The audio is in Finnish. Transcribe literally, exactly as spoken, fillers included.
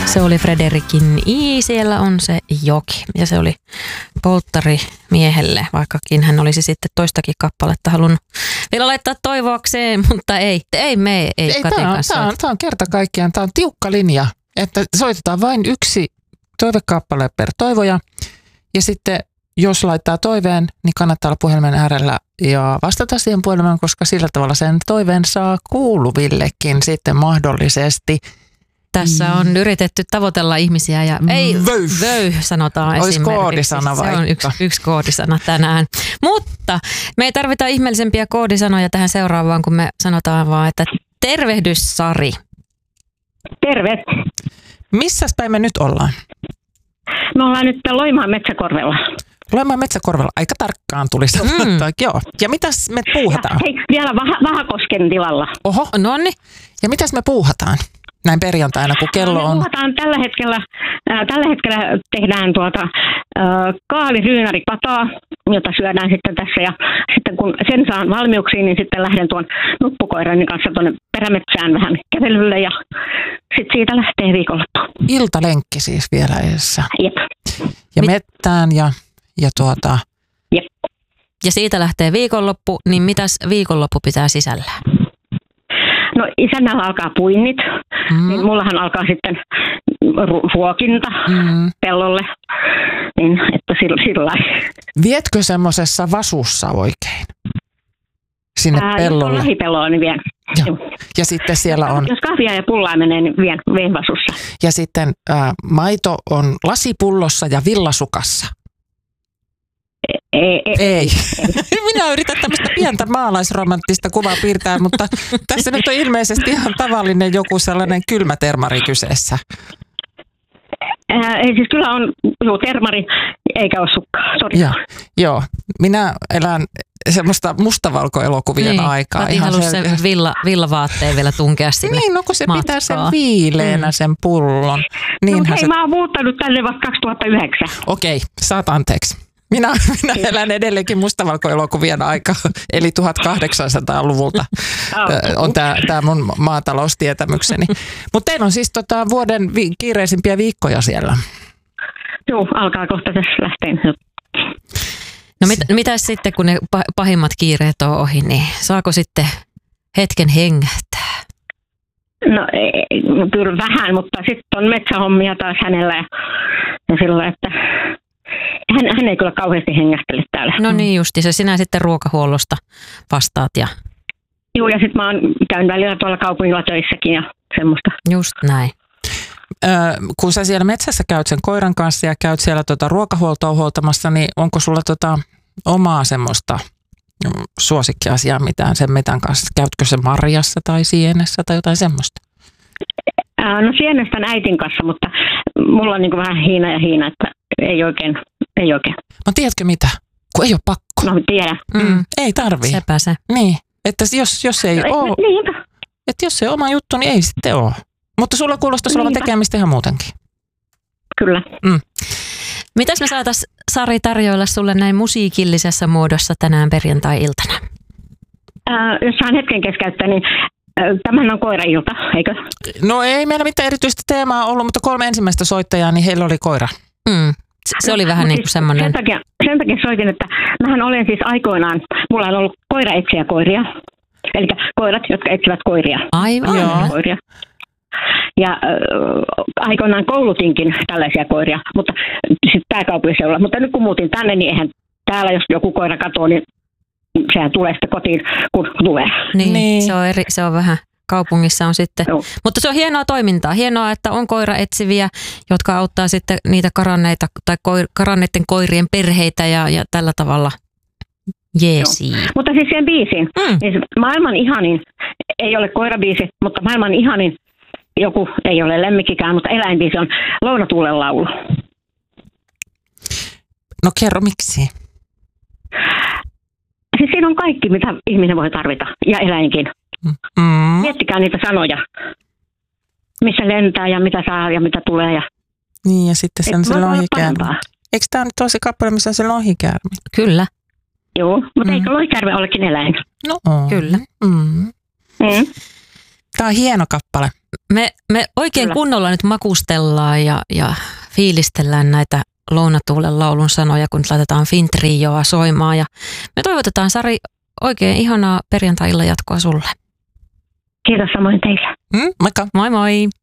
Se oli Frederikin I, siellä on se joki. Ja se oli polttari miehelle, vaikkakin hän olisi sitten toistakin kappaletta halunnut vielä laittaa toivoakseen, mutta ei, ei me ei, ei Katin tämä, kanssa. Tämä on, tämä on kerta kaikkiaan, tämä on tiukka linja, että soitetaan vain yksi toivekappale per toivoja ja sitten jos laittaa toiveen, niin kannattaa olla puhelimen äärellä ja vastata siihen puhelimeen, koska sillä tavalla sen toiveen saa kuuluvillekin sitten mahdollisesti. Tässä on yritetty tavoitella ihmisiä ja ei vöy, vöy sanotaan Ois esimerkiksi. koodisana Se on vaikka. yksi, yksi koodisana tänään. Mutta me ei tarvita ihmeellisempiä koodisanoja tähän seuraavaan, kun me sanotaan vaan, että tervehdys Sari. Terve. Missäs päin me nyt ollaan? Me ollaan nyt Loimaan Metsäkorvella. Loimaan Metsäkorvella. Aika tarkkaan tuli sanoa. Mm. Joo. Ja mitäs me puuhataan? Ja, hei, vielä Vah- Vahakosken tilalla. Oho. Nonni. Ja mitäs me puuhataan? Näin perjantaina, kun kello on... Me puhutaan tällä hetkellä, äh, tällä hetkellä tehdään tuota äh, kaaliryynäripataa, jota syödään sitten tässä. Ja sitten kun sen saan valmiuksiin, niin sitten lähden tuon nuppukoirani kanssa tuonne perämetsään vähän kävelylle ja sitten siitä lähtee viikonloppu. Iltalenkki siis vielä edessä. Jep. Ja mettään ja, ja tuota... Jep. Ja siitä lähtee viikonloppu, niin mitäs viikonloppu pitää sisällään? No isännällä alkaa puinnit, mm. niin mullahan alkaa sitten ru- ruokinta mm. pellolle, niin että sillä, sillä Vietkö semmoisessa vasussa oikein? Sinne Ää, pellolle? Jos on lähipelloa, niin vien. Ja, ja sitten siellä on... Jos kahvia ja pullaa menee, niin vien, vien vasussa. Ja sitten ää, maito on lasipullossa ja villasukassa. Ei. ei, ei. Minä yritän tämmöistä pientä maalaisromanttista kuvaa piirtää, mutta tässä nyt on ilmeisesti ihan tavallinen joku sellainen kylmä termari kyseessä. Ää, ei siis kyllä on juu, termari, eikä ole sukkaa. Sori. Ja, joo, minä elän semmoista mustavalkoelokuvien niin, aikaa. Kati halusi sen villa, villavaatteen vielä tunkea sinne Niin, no kun se matkaa. pitää sen viileänä mm. sen pullon. No, hei, se... mä oon muuttanut tänne vasta kaksituhattayhdeksän. Okei, saat anteeksi. Minä, minä elän edelleenkin mustavalkoelokuvien aikaa, eli tuhatkahdeksansataaluvulta on tämä mun maataloustietämykseni. Mutta teillä on siis tota vuoden vi- kiireisimpiä viikkoja siellä. Joo, alkaa kohta tässä lähteen. No mit, mitäs sitten, kun ne pahimmat kiireet on ohi, niin saako sitten hetken hengähtää? No ei, kyllä vähän, mutta sitten on metsähommia taas hänellä ja, ja sillä, että... Hän, hän ei kyllä kauheasti hengähtele täällä. No niin justi, se sinä sitten ruokahuollosta vastaat ja... Joo, ja sitten mä oon käyn välillä tuolla kaupungilla töissäkin ja semmoista. Just näin. Öö, kun sä siellä metsässä käyt sen koiran kanssa ja käyt siellä tota ruokahuoltoa huoltamassa, niin onko sulla tota omaa semmoista suosikkiasiaa mitään sen metän kanssa? Käytkö se marjassa tai sienessä tai jotain semmoista? No sienestän äitin kanssa, mutta mulla on niin kuin vähän hiina ja hiina, että ei oikein, ei oikein. No tiedätkö mitä? Kun ei ole pakko. No tiedän. Mm, ei tarvii. Sepä se. Niin, että jos, jos ei no, ole, niinpä. että jos se on oma juttu, niin ei sitten ole. Mutta sulla kuulostaisi olevan tekemistä ihan muutenkin. Kyllä. Mm. Mitäs me saataisiin, Sari, tarjoilla sulle näin musiikillisessa muodossa tänään perjantai-iltana? Äh, jos saan hetken keskeyttää, niin tämähän on koirailta, eikö? No ei meillä mitään erityistä teemaa ollut, mutta kolme ensimmäistä soittajaa, niin heillä oli koira. Mm. Se, se oli vähän no, niin kuin semmoinen... Sen takia, sen takia soitin, että mähän olen siis aikoinaan, mulla on ollut koiraetsiä koiria. Eli koirat, jotka etsivät koiria. Aivan. Joo. Koiria. Ja äh, aikoinaan koulutinkin tällaisia koiria, mutta sitten pääkaupunkiseudulla. Mutta nyt kun muutin tänne, niin eihän täällä, jos joku koira katoo, niin sehän tulee sitten kotiin, kun tulee. Niin, niin. Se, on eri, se on vähän, kaupungissa on sitten. Joo. Mutta se on hienoa toimintaa. Hienoa, että on koiraetsiviä, jotka auttaa sitten niitä karanneita tai koir, karanneiden koirien perheitä ja, ja tällä tavalla jeesiin. Mutta siis siihen biisiin. Mm. Niin maailman ihanin, ei ole koirabiisi, mutta maailman ihanin joku, ei ole lemmikkikään, mutta eläinbiisi on Lounatuulen laulu. No kerro miksi? Siis siinä on kaikki, mitä ihminen voi tarvita, ja eläinkin. Mm. Miettikää niitä sanoja, missä lentää ja mitä saa ja mitä tulee. Ja... Niin, ja sitten se on se lohikäärme. Eikö tämä nyt ole se kappale, missä on se lohikäärme? Kyllä. Joo, mutta mm. eikö lohikäärme olekin eläin? No on. Kyllä. Mm. Mm. Tämä on hieno kappale. Me, me oikein Kyllä. kunnolla nyt makustellaan ja, ja fiilistellään näitä Lounatuulen laulun sanoja, kun laitetaan Fintrioa soimaan. Ja me toivotetaan, Sari, oikein ihanaa perjantai-illan jatkoa sulle. Kiitos samoin teille. Mm, moikka. Moi moi.